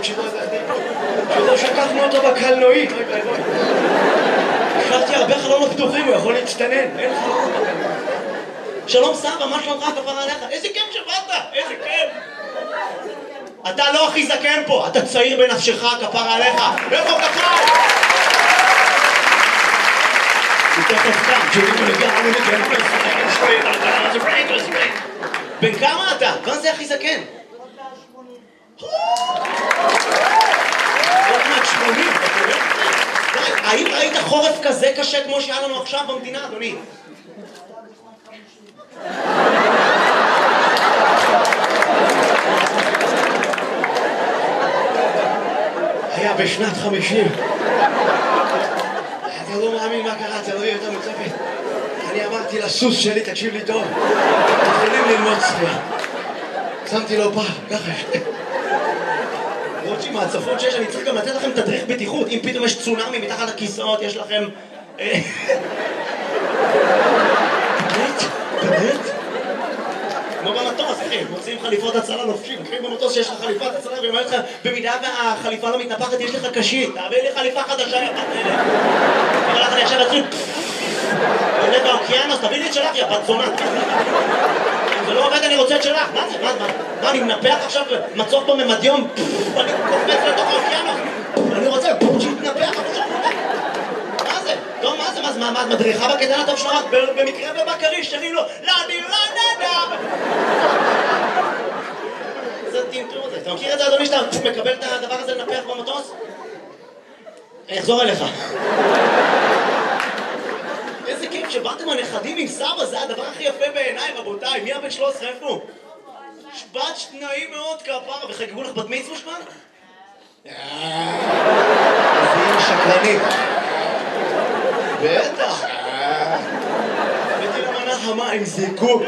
שכחנו אותו בקלנועית. השארתי הרבה חלונות פתוחים, הוא יכול להצטנן. אין חלונות בקלנועית. שלום סבא, מה שלומך? כפרה עליך? איזה כיף שבאת, איזה כיף. אתה לא הכי זקן פה, אתה צעיר בנפשך, כפרה עליך. איפה כפיים? הוא תכף קם, בן כמה אתה? מה זה הכי זקן? עוד מעט 80, אתה רואה? האם ראית חורף כזה קשה כמו שהיה לנו עכשיו במדינה, אדוני? היה בשנת 50. אתה לא מאמין מה קרה, אתה לא יהיה יותר מצפת. אני אמרתי לסוס שלי, תקשיב לי טוב, יכולים ללמוד צפייה. שמתי לו פעם, ככה. למרות שעם ההצפות שיש, אני צריך גם לתת לכם תדריך בטיחות. אם פתאום יש צונאמי מתחת לכיסאות, יש לכם... באמת? כמו במטוס, אחי, מוצאים חליפות הצלה לובשים. אחי, במטוס שיש לך חליפת הצלה, ואומר לך, במידה והחליפה לא מתנפחת, יש לך קשית. תעביר לי חליפה חדשה, יא בת נהנה. אבל לך אני עכשיו אצליח... עולה באוקיינוס, תביא לי את שלך, יא בת זונה. אם זה לא עובד, אני רוצה את שלך. מה זה? מה, אני מנפח עכשיו מצוף בממדיום? אני קופץ לתוך האוקיינוס. אני רוצה שיתנפח, אבל שם נפח. מה זה? טוב, מה, את מדריכה בקטן הטוב שלך? במקרה בבקריש, שרים לו, לא, אני לא נדע. זה טינטור הזה. אתה מכיר את זה, אדוני, שאתה מקבל את הדבר הזה לנפח במטוס? אני אחזור אליך. איזה כיף שבאתם הנכדים עם סבא, זה הדבר הכי יפה בעיניי, רבותיי. מי הבן 13 איפה הוא? בת שניים מאוד כפרה, וחגגו לך בת מצווש כבר? איזה אימא שקרנית. בטח. הבאתי למנה חמה עם זיקוק.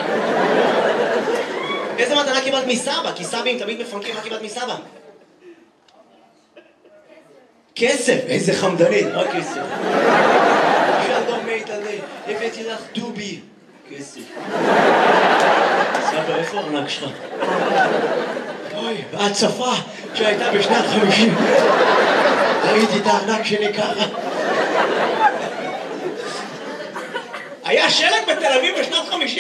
איזה מתנה קיבלת מסבא? כי סבים תמיד מפנקים, מה קיבלת מסבא? כסף, איזה חמדנית, מה כסף? שלום מיטלי, הבאתי לך דובי. כסף. סבא, איפה הארנק שלך? אוי, בהצפה שהייתה בשנת 50. ראיתי את הארנק שלי ככה. היה שלג בתל אביב בשנת 50?